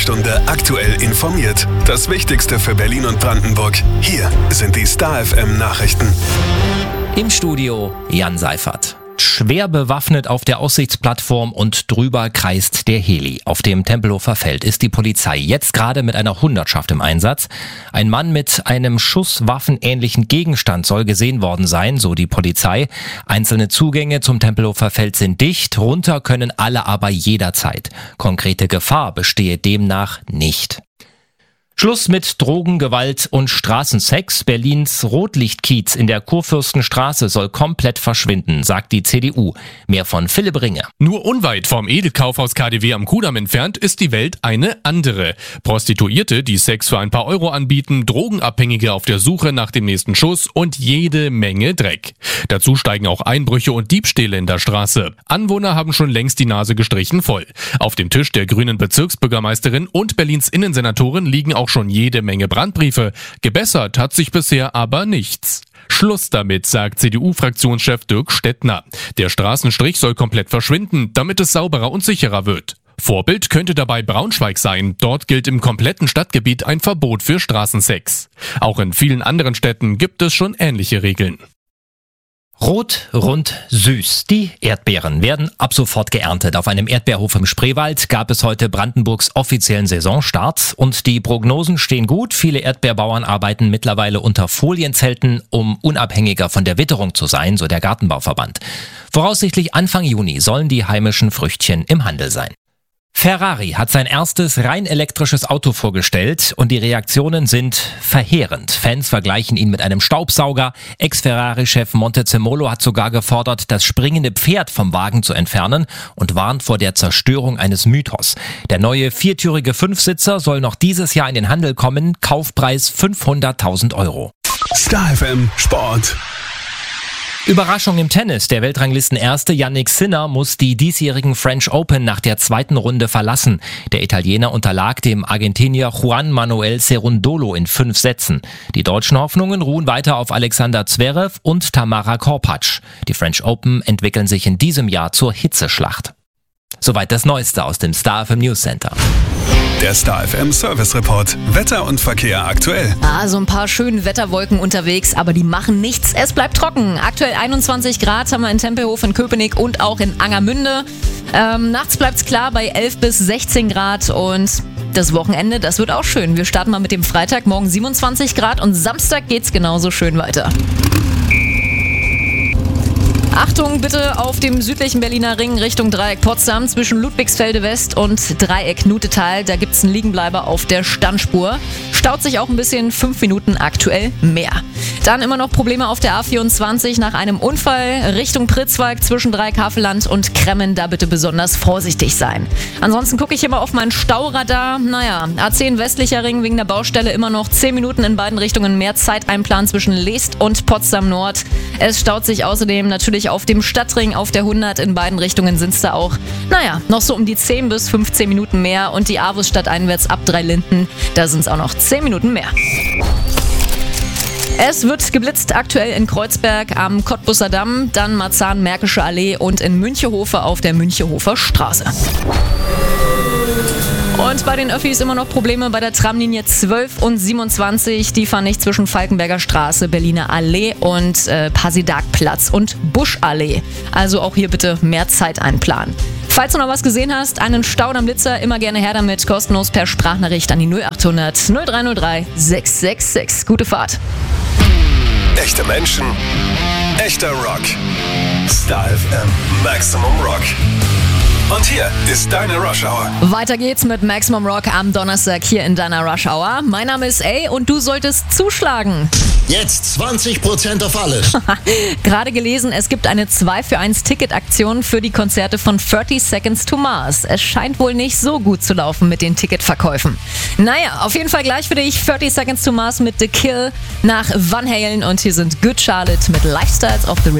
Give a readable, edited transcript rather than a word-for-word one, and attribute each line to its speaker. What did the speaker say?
Speaker 1: Stunde aktuell informiert. Das Wichtigste für Berlin und Brandenburg. Hier sind die Star FM Nachrichten.
Speaker 2: Im Studio Jan Seifert. Schwer bewaffnet auf der Aussichtsplattform und drüber kreist der Heli. Auf dem Tempelhofer Feld ist die Polizei jetzt gerade mit einer Hundertschaft im Einsatz. Ein Mann mit einem schusswaffenähnlichen Gegenstand soll gesehen worden sein, so die Polizei. Einzelne Zugänge zum Tempelhofer Feld sind dicht, runter können alle aber jederzeit. Konkrete Gefahr bestehe demnach nicht. Schluss mit Drogen, Gewalt und Straßensex. Berlins Rotlichtkiez in der Kurfürstenstraße soll komplett verschwinden, sagt die CDU. Mehr von Philipp Ringe.
Speaker 3: Nur unweit vom Edelkaufhaus KaDeWe am Kudamm entfernt ist die Welt eine andere. Prostituierte, die Sex für ein paar Euro anbieten, Drogenabhängige auf der Suche nach dem nächsten Schuss und jede Menge Dreck. Dazu steigen auch Einbrüche und Diebstähle in der Straße. Anwohner haben schon längst die Nase gestrichen voll. Auf dem Tisch der grünen Bezirksbürgermeisterin und Berlins Innensenatorin liegen auch schon jede Menge Brandbriefe. Gebessert hat sich bisher aber nichts. Schluss damit, sagt CDU-Fraktionschef Dirk Stettner. Der Straßenstrich soll komplett verschwinden, damit es sauberer und sicherer wird. Vorbild könnte dabei Braunschweig sein. Dort gilt im kompletten Stadtgebiet ein Verbot für Straßensex. Auch in vielen anderen Städten gibt es schon ähnliche Regeln.
Speaker 2: Rot, rund, süß. Die Erdbeeren werden ab sofort geerntet. Auf einem Erdbeerhof im Spreewald gab es heute Brandenburgs offiziellen Saisonstart und die Prognosen stehen gut. Viele Erdbeerbauern arbeiten mittlerweile unter Folienzelten, um unabhängiger von der Witterung zu sein, so der Gartenbauverband. Voraussichtlich Anfang Juni sollen die heimischen Früchtchen im Handel sein. Ferrari hat sein erstes rein elektrisches Auto vorgestellt und die Reaktionen sind verheerend. Fans vergleichen ihn mit einem Staubsauger. Ex-Ferrari-Chef Montezemolo hat sogar gefordert, das springende Pferd vom Wagen zu entfernen und warnt vor der Zerstörung eines Mythos. Der neue viertürige Fünfsitzer soll noch dieses Jahr in den Handel kommen. Kaufpreis 500.000 Euro.
Speaker 1: Star FM Sport.
Speaker 2: Überraschung im Tennis. Der Weltranglisten-Erste Jannik Sinner muss die diesjährigen French Open nach der zweiten Runde verlassen. Der Italiener unterlag dem Argentinier Juan Manuel Cerundolo in 5 Sätzen. Die deutschen Hoffnungen ruhen weiter auf Alexander Zverev und Tamara Korpatsch. Die French Open entwickeln sich in diesem Jahr zur Hitzeschlacht. Soweit das Neueste aus dem Star FM News Center.
Speaker 1: Der Star FM Service Report. Wetter und Verkehr aktuell.
Speaker 4: So ein paar schöne Wetterwolken unterwegs, aber die machen nichts. Es bleibt trocken. Aktuell 21 Grad haben wir in Tempelhof, in Köpenick und auch in Angermünde. Nachts bleibt es klar bei 11 bis 16 Grad und das Wochenende, das wird auch schön. Wir starten mal mit dem Freitag, morgen 27 Grad und Samstag geht's genauso schön weiter. Achtung bitte auf dem südlichen Berliner Ring Richtung Dreieck Potsdam zwischen Ludwigsfelde West und Dreieck Nutetal. Da gibt's einen Liegenbleiber auf der Standspur. Staut sich auch ein bisschen, 5 Minuten aktuell mehr. Dann immer noch Probleme auf der A24 nach einem Unfall Richtung Pritzwalk zwischen Dreieck Havelland und Kremmen. Da bitte besonders vorsichtig sein. Ansonsten gucke ich immer auf mein Stauradar. A10 westlicher Ring wegen der Baustelle immer noch 10 Minuten in beiden Richtungen mehr Zeit einplanen zwischen Leest und Potsdam Nord. Es staut sich außerdem natürlich auf dem Stadtring auf der 100 in beiden Richtungen sind es da auch, noch so um die 10 bis 15 Minuten mehr und die Avus stadteinwärts ab Dreilinden, da sind es auch noch 10 Minuten mehr. Es wird geblitzt aktuell in Kreuzberg am Cottbusser Damm, dann Marzahn-Märkische Allee und in Münchehofer auf der Münchehofer Straße. Und bei den Öffis immer noch Probleme bei der Tramlinie 12 und 27. Die fahren nicht zwischen Falkenberger Straße, Berliner Allee und Pasidakplatz und Buschallee. Also auch hier bitte mehr Zeit einplanen. Falls du noch was gesehen hast, einen Stau am Blitzer, immer gerne her damit, kostenlos per Sprachnachricht an die 0800 0303 666. Gute Fahrt.
Speaker 1: Echte Menschen. Echter Rock. Star FM Maximum Rock. Und hier ist deine Rush Hour.
Speaker 4: Weiter geht's mit Maximum Rock am Donnerstag hier in deiner Rush Hour. Mein Name ist A und du solltest zuschlagen.
Speaker 5: Jetzt 20% auf alles.
Speaker 4: Gerade gelesen, es gibt eine 2-für-1-Ticket-Aktion für die Konzerte von 30 Seconds to Mars. Es scheint wohl nicht so gut zu laufen mit den Ticketverkäufen. Auf jeden Fall gleich für dich 30 Seconds to Mars mit The Kill nach Van Halen und hier sind Good Charlotte mit Lifestyles of the